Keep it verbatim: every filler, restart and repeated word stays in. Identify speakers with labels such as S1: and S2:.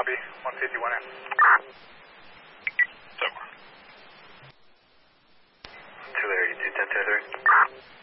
S1: lobby, one fifty-one in.
S2: So.
S3: two Larry, two ten two three.